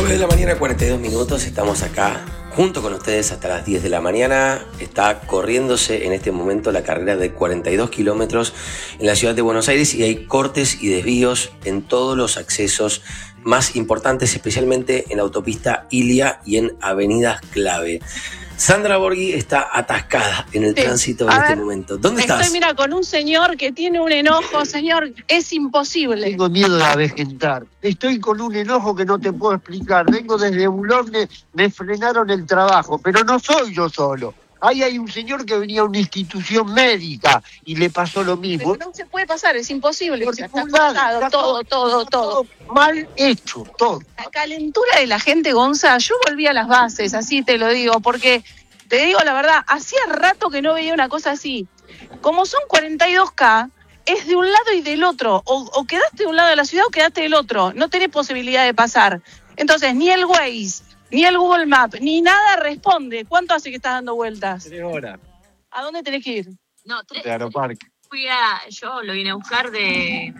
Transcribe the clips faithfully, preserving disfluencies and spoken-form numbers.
nueve de la mañana, cuarenta y dos minutos, estamos acá junto con ustedes hasta las diez de la mañana. Está corriéndose en este momento la carrera de cuarenta y dos kilómetros en la ciudad de Buenos Aires y hay cortes y desvíos en todos los accesos más importantes, especialmente en la autopista Ilia y en avenidas clave. Sandra Borghi está atascada en el sí. tránsito en a este ver, momento. ¿Dónde estoy, estás? Estoy, mira, con un señor que tiene un enojo, señor, es imposible. Tengo miedo de avejentar. Estoy con un enojo que no te puedo explicar. Vengo desde Boulogne, me frenaron el trabajo, pero no soy yo solo. Ahí hay un señor que venía a una institución médica y le pasó lo mismo. Pero no se puede pasar, es imposible. Por o sea, está lado, cortado, está todo, todo, todo, todo. Mal hecho, todo. La calentura de la gente, Gonza, yo volví a las bases, así te lo digo, porque te digo la verdad, hacía rato que no veía una cosa así. Como son cuarenta y dos K, es de un lado y del otro. O, o quedaste de un lado de la ciudad o quedaste del otro. No tenés posibilidad de pasar. Entonces, ni el Waze, ni el Google Maps, ni nada responde. ¿Cuánto hace que estás dando vueltas? Tres horas. ¿A dónde tenés que ir? No, tres. De Aeroparque. Fui a, yo lo vine a buscar de...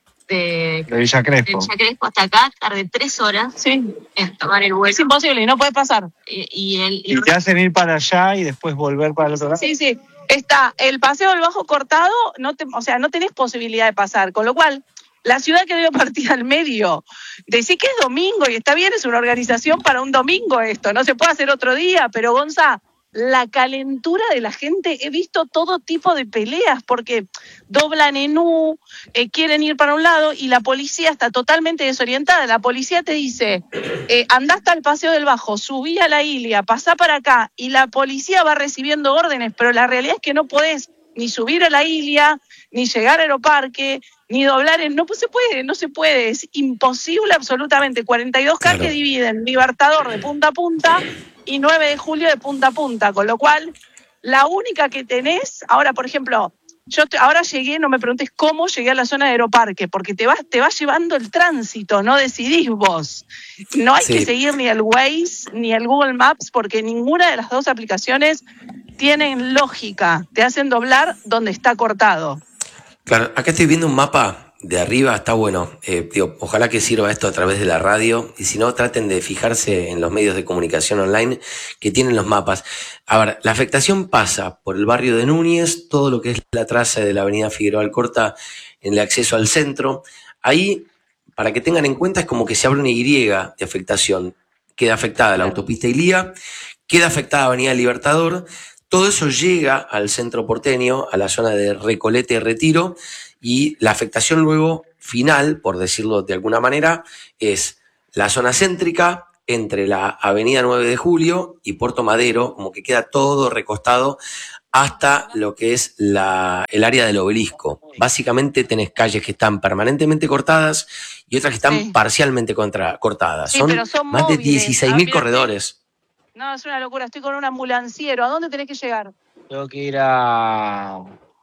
De, de Villa Crespo. De Villa Crespo hasta acá, tardé tres horas sí. en tomar el vuelo. Es imposible, y no puedes pasar. Y, y, el, y te hacen ir para allá y después volver para el otro lado. Sí, sí. Está el paseo del Bajo cortado, no te, o sea, no tenés posibilidad de pasar, con lo cual la ciudad quedó partida al medio. Decís que es domingo y está bien, es una organización para un domingo esto, no se puede hacer otro día, pero Gonza, la calentura de la gente, he visto todo tipo de peleas porque doblan en U, eh, quieren ir para un lado y la policía está totalmente desorientada. La policía te dice, eh, andá hasta el Paseo del Bajo, subí a la Ilia, pasá para acá y la policía va recibiendo órdenes, pero la realidad es que no podés ni subir a la Ilia, ni llegar a Aeroparque, ni doblar en... No se puede, no se puede, es imposible absolutamente. cuarenta y dos K claro. Que dividen Libertador de punta a punta y nueve de julio de punta a punta, con lo cual la única que tenés, ahora por ejemplo, yo te, ahora llegué, no me preguntes cómo llegué a la zona de Aeroparque, porque te vas, te vas llevando el tránsito, no decidís vos. No hay sí. que seguir ni el Waze ni el Google Maps, porque ninguna de las dos aplicaciones tienen lógica, te hacen doblar donde está cortado. Claro, acá estoy viendo un mapa de arriba, está bueno, eh, digo, ojalá que sirva esto a través de la radio, y si no, traten de fijarse en los medios de comunicación online que tienen los mapas. A ver, la afectación pasa por el barrio de Núñez, todo lo que es la traza de la avenida Figueroa Alcorta en el acceso al centro. Ahí, para que tengan en cuenta, es como que se abre una Y de afectación. Queda afectada la autopista Ilia, queda afectada avenida Libertador. Todo eso llega al centro porteño, a la zona de Recoleta y Retiro, y la afectación luego final, por decirlo de alguna manera, es la zona céntrica entre la avenida nueve de julio y Puerto Madero, como que queda todo recostado hasta lo que es la, el área del obelisco. Básicamente tenés calles que están permanentemente cortadas y otras que están sí. parcialmente contra, cortadas. Sí, son, son más móviles. de dieciséis mil corredores. No, es una locura. Estoy con un ambulanciero. ¿A dónde tenés que llegar? Tengo que ir a...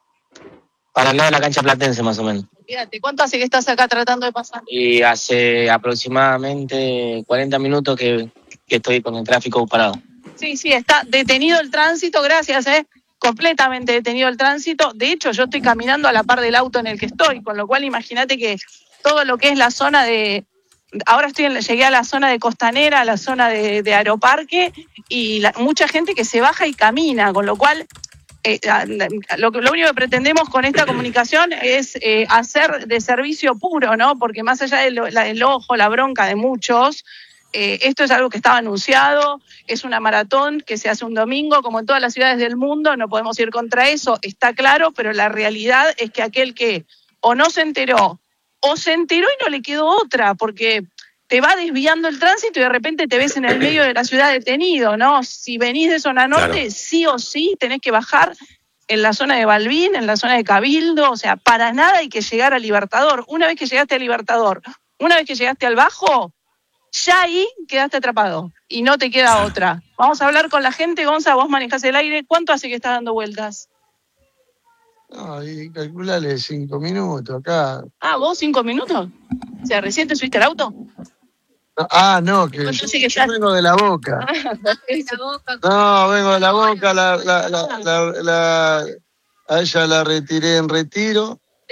para el lado de la cancha platense, más o menos. Fíjate, ¿cuánto hace que estás acá tratando de pasar? Y hace aproximadamente cuarenta minutos que, que estoy con el tráfico parado. Sí, sí, está detenido el tránsito, gracias, ¿eh? Completamente detenido el tránsito. De hecho, yo estoy caminando a la par del auto en el que estoy, con lo cual imagínate que todo lo que es la zona de... Ahora estoy en, llegué a la zona de Costanera, a la zona de, de Aeroparque, y la, mucha gente que se baja y camina, con lo cual eh, lo, lo único que pretendemos con esta comunicación es eh, hacer de servicio puro, ¿no? Porque más allá del, la, del ojo, la bronca de muchos, eh, esto es algo que estaba anunciado, es una maratón que se hace un domingo, como en todas las ciudades del mundo, no podemos ir contra eso, está claro, pero la realidad es que aquel que o no se enteró, o se enteró y no le quedó otra, porque te va desviando el tránsito y de repente te ves en el medio de la ciudad detenido, ¿no? Si venís de zona norte, claro. sí o sí tenés que bajar en la zona de Balbín, en la zona de Cabildo, o sea, para nada hay que llegar a Libertador. Una vez que llegaste a Libertador, una vez que llegaste al Bajo, ya ahí quedaste atrapado y no te queda otra. Vamos a hablar con la gente. Gonza, vos manejás el aire. ¿Cuánto hace que estás dando vueltas? No, y calculale cinco minutos acá. Ah, ¿vos cinco minutos? O sea, ¿recién te subiste al auto? No, ah, no, que, pues yo, yo, que ya... yo vengo de la Boca. No, vengo de la Boca, la, la, la, la, la, a ella la retiré en Retiro.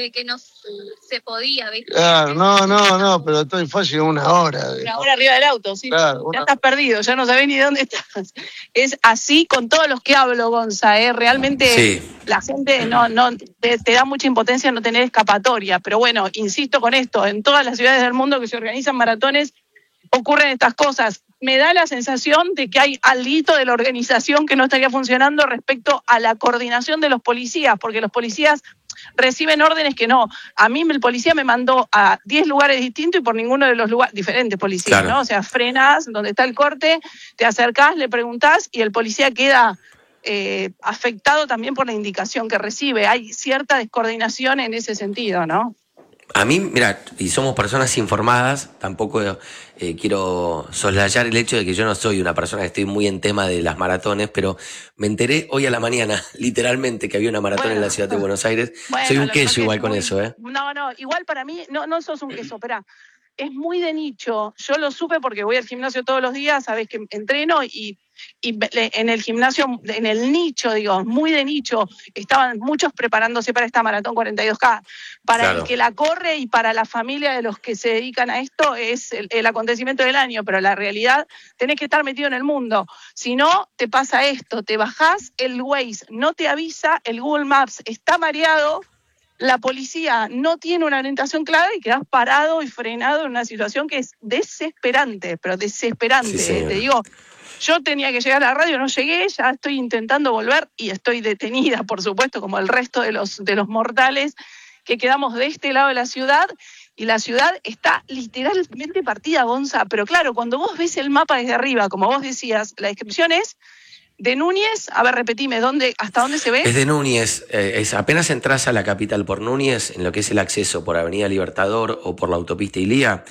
de que no se podía, ¿viste? Claro, no, no, no, pero estoy fácil una hora. De... Una hora arriba del auto, sí. Claro, una... Ya estás perdido, ya no sabés ni dónde estás. Es así con todos los que hablo, Gonza, ¿eh? Realmente Sí. la gente no, no te, te da mucha impotencia no tener escapatoria. Pero bueno, insisto con esto, en todas las ciudades del mundo que se organizan maratones ocurren estas cosas. Me da la sensación de que hay alguito de la organización que no estaría funcionando respecto a la coordinación de los policías, porque los policías reciben órdenes que no. A mí el policía me mandó a diez lugares distintos y por ninguno de los lugares, diferentes policías, Claro. ¿no? O sea, frenas donde está el corte, te acercás, le preguntás y el policía queda eh, afectado también por la indicación que recibe. Hay cierta descoordinación en ese sentido, ¿no? A mí, mira, y somos personas informadas, tampoco eh, quiero soslayar el hecho de que yo no soy una persona que estoy muy en tema de las maratones, pero me enteré hoy a la mañana, literalmente, que había una maratón Bueno, en la ciudad de Buenos Aires. Bueno, soy un lo que pasa queso es igual que con muy- eso, ¿eh? No, no, igual para mí, no, no sos un queso, esperá. Es muy de nicho. Yo lo supe porque voy al gimnasio todos los días, sabés que entreno y, y en el gimnasio, en el nicho, digo, muy de nicho, estaban muchos preparándose para esta maratón cuarenta y dos K. Para Claro. el que la corre y para la familia de los que se dedican a esto es el, el acontecimiento del año, pero la realidad, tenés que estar metido en el mundo. Si no, te pasa esto, te bajás, el Waze no te avisa, el Google Maps está mareado, la policía no tiene una orientación clara y quedás parado y frenado en una situación que es desesperante, pero desesperante. Sí, señor. Te digo, yo tenía que llegar a la radio, no llegué, ya estoy intentando volver y estoy detenida, por supuesto, como el resto de los, de los mortales que quedamos de este lado de la ciudad. Y la ciudad está literalmente partida, Gonza. Pero claro, cuando vos ves el mapa desde arriba, como vos decías, la descripción es de Núñez, a ver, repetime, ¿dónde, ¿hasta dónde se ve? Es de Núñez, eh, es, apenas entras a la capital por Núñez, en lo que es el acceso por Avenida Libertador o por la autopista Ilía,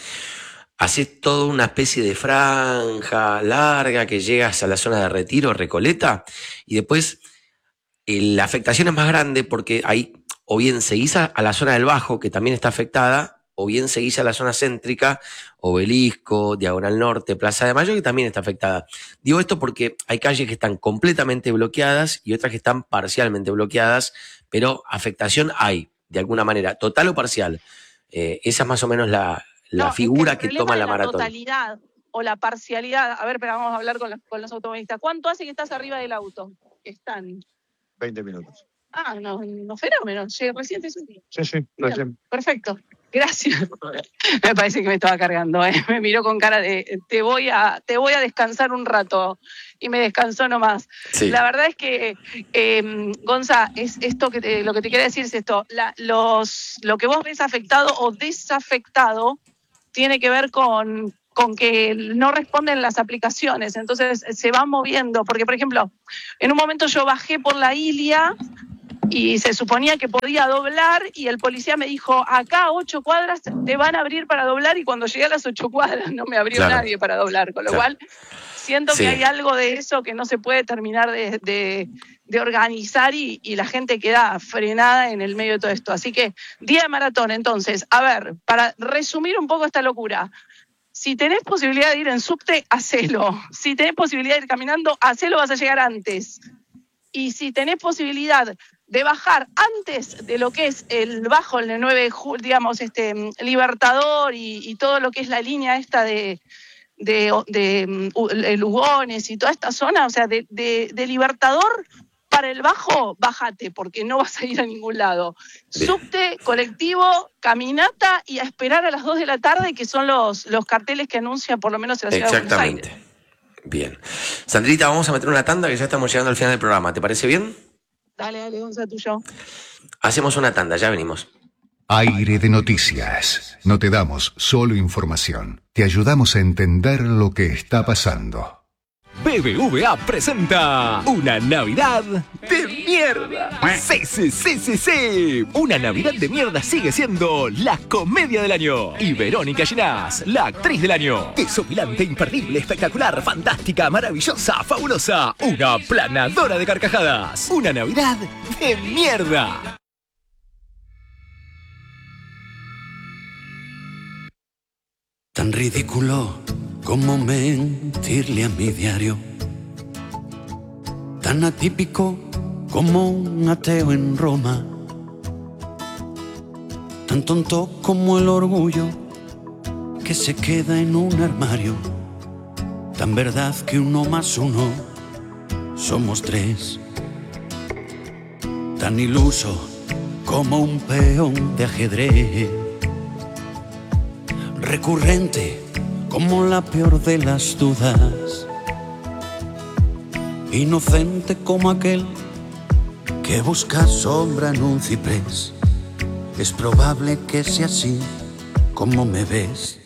haces toda una especie de franja larga que llegas a la zona de Retiro, Recoleta, y después eh, la afectación es más grande porque ahí o bien seguís a, a la zona del Bajo, que también está afectada, o bien seguís a la zona céntrica, Obelisco, Diagonal Norte, Plaza de Mayo, que también está afectada. Digo esto porque hay calles que están completamente bloqueadas y otras que están parcialmente bloqueadas, pero afectación hay, de alguna manera, total o parcial. Eh, esa es más o menos la, la No, es figura el que, problema toma de la maratón. totalidad o la parcialidad. A ver, pero vamos a hablar con, la- con los automovilistas. ¿Cuánto hace que estás arriba del auto? Están. veinte minutos. Ah, no, no fenómeno. Llegué recién te subí. Sí, sí, recién. Perfecto. Gracias. Me parece que me estaba cargando, ¿eh? Me miró con cara de te voy a, te voy a descansar un rato. Y me descansó nomás. Sí. La verdad es que, eh, Gonza, es esto que te- lo que te quería decir es esto. La- los, lo que vos ves afectado o desafectado tiene que ver con, con que no responden las aplicaciones. Entonces se van moviendo. Porque, por ejemplo, en un momento yo bajé por la Ilia y se suponía que podía doblar y el policía me dijo, acá a ocho cuadras te van a abrir para doblar, y cuando llegué a las ocho cuadras no me abrió Claro. nadie para doblar, con lo Claro. cual siento Sí. que hay algo de eso que no se puede terminar de, de, de organizar y, y la gente queda frenada en el medio de todo esto. Así que, día de maratón, entonces, a ver, para resumir un poco esta locura, si tenés posibilidad de ir en subte, hacelo. Si tenés posibilidad de ir caminando, hacelo, vas a llegar antes. Y si tenés posibilidad de bajar antes de lo que es el bajo, el nueve de julio, digamos, este Libertador y, y todo lo que es la línea esta de, de, de, de Lugones y toda esta zona, o sea, de, de, de Libertador para el bajo, bájate, porque no vas a ir a ningún lado. Bien. Subte, colectivo, caminata y a esperar a las dos de la tarde, que son los, los carteles que anuncian por lo menos en la ciudad de Buenos Aires. Exactamente. Bien. Sandrita, vamos a meter una tanda que ya estamos llegando al final del programa. ¿Te parece bien? Dale, dale, Gonza, tuyo. Hacemos una tanda, ya venimos. Aire de noticias. No te damos solo información. Te ayudamos a entender lo que está pasando. B B V A presenta una Navidad de mierda. Sí, sí, sí, sí, sí. Una Navidad de mierda sigue siendo la comedia del año. Y Verónica Ginás, la actriz del año. Desopilante, imperdible, espectacular, fantástica, maravillosa, fabulosa. Una planadora de carcajadas. Una Navidad de mierda. Tan ridículo como mentirle a mi diario, tan atípico como un ateo en Roma. tan tonto como el orgullo que se queda en un armario, tan verdad que uno más uno somos tres, tan iluso como un peón de ajedrez, recurrente como la peor de las dudas, inocente como aquel que busca sombra en un ciprés. Es probable que sea así como me ves.